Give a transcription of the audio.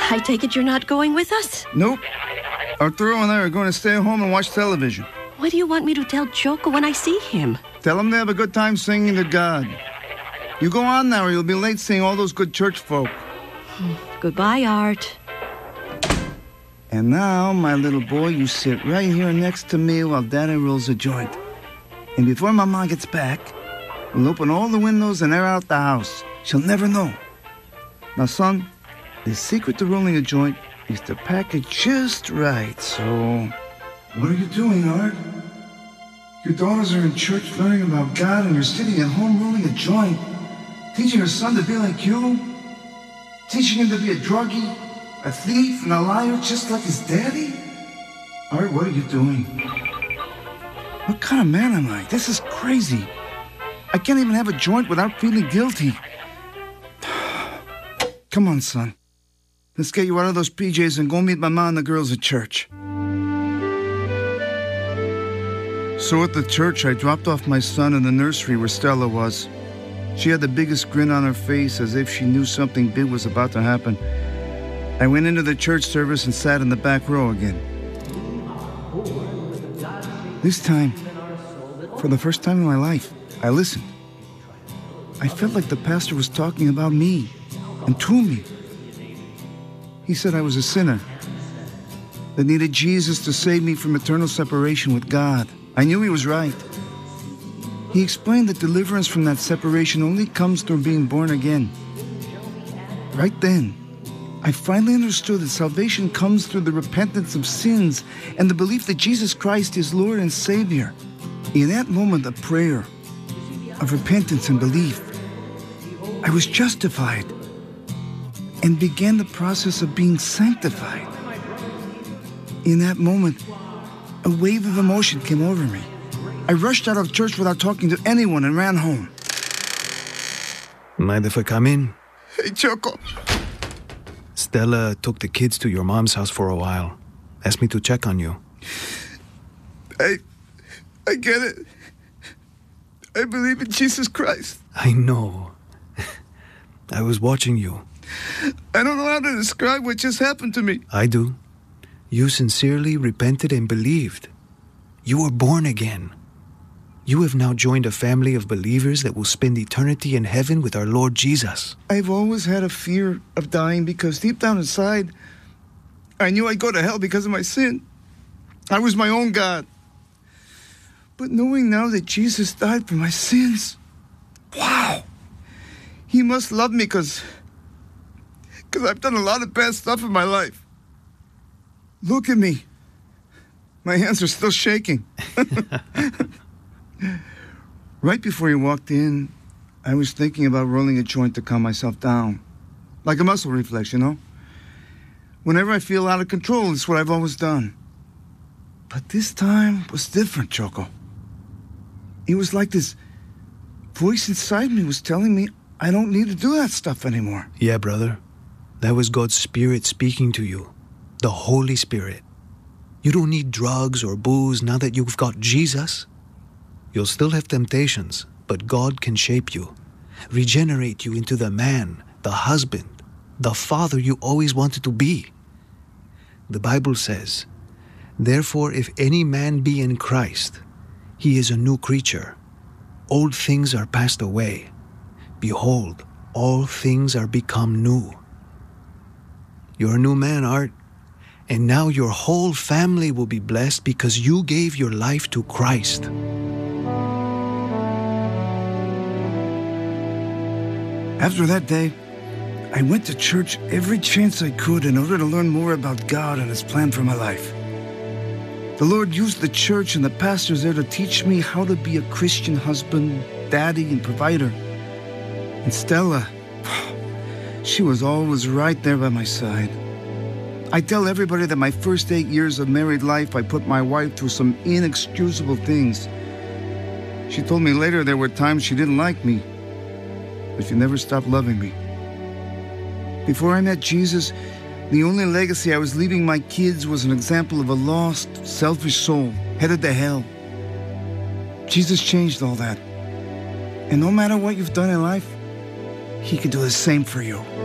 I take it you're not going with us? Nope. Arturo and I are going to stay home and watch television. What do you want me to tell Choco when I see him? Tell him they have a good time singing to God. You go on now or you'll be late seeing all those good church folk. Goodbye, Art. And now, my little boy, you sit right here next to me while Daddy rolls a joint. And before Mama gets back, we'll open all the windows and air out the house. She'll never know. Now, son, the secret to rolling a joint is to pack it just right, so... What are you doing, Art? Your daughters are in church learning about God, and you're sitting at home rolling a joint, teaching your son to be like you, teaching him to be a druggie, a thief, and a liar just like his daddy? Art, what are you doing? What kind of man am I? This is crazy. I can't even have a joint without feeling guilty. Come on, son. Let's get you out of those PJs and go meet my mom and the girls at church. So at the church, I dropped off my son in the nursery where Stella was. She had the biggest grin on her face as if she knew something big was about to happen. I went into the church service and sat in the back row again. This time, for the first time in my life, I listened. I felt like the pastor was talking about me and to me. He said I was a sinner that needed Jesus to save me from eternal separation with God. I knew he was right. He explained that deliverance from that separation only comes through being born again. Right then, I finally understood that salvation comes through the repentance of sins and the belief that Jesus Christ is Lord and Savior. In that moment of prayer, of repentance and belief, I was justified and began the process of being sanctified. In that moment, a wave of emotion came over me. I rushed out of church without talking to anyone and ran home. Mind if I come in? Hey, Choco. Stella took the kids to your mom's house for a while. Asked me to check on you. I get it. I believe in Jesus Christ. I know. I was watching you. I don't know how to describe what just happened to me. I do. You sincerely repented and believed. You were born again. You have now joined a family of believers that will spend eternity in heaven with our Lord Jesus. I've always had a fear of dying because deep down inside, I knew I'd go to hell because of my sin. I was my own God. But knowing now that Jesus died for my sins, wow! He must love me because I've done a lot of bad stuff in my life. Look at me. My hands are still shaking. Right before you walked in, I was thinking about rolling a joint to calm myself down. Like a muscle reflex, you know? Whenever I feel out of control, it's what I've always done. But this time was different, Choco. It was like this voice inside me was telling me I don't need to do that stuff anymore. Yeah, brother. That was God's Spirit speaking to you. The Holy Spirit. You don't need drugs or booze now that you've got Jesus. You'll still have temptations, but God can shape you, regenerate you into the man, the husband, the father you always wanted to be. The Bible says, "Therefore, if any man be in Christ, he is a new creature. Old things are passed away. Behold, all things are become new." You're a new man, Art. And now your whole family will be blessed because you gave your life to Christ. After that day, I went to church every chance I could in order to learn more about God and His plan for my life. The Lord used the church and the pastors there to teach me how to be a Christian husband, daddy, and provider. And Stella, she was always right there by my side. I tell everybody that my first 8 years of married life, I put my wife through some inexcusable things. She told me later there were times she didn't like me, but she never stopped loving me. Before I met Jesus, the only legacy I was leaving my kids was an example of a lost, selfish soul headed to hell. Jesus changed all that. And no matter what you've done in life, He can do the same for you.